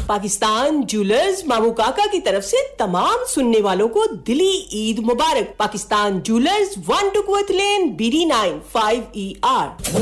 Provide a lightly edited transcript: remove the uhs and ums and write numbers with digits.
Pakistan jewellers मामू काका की तरफ से तमाम सुनने वालों को दिली ईद मुबारक। Pakistan jewellers 1 Duckworth Lane BD9 5ER।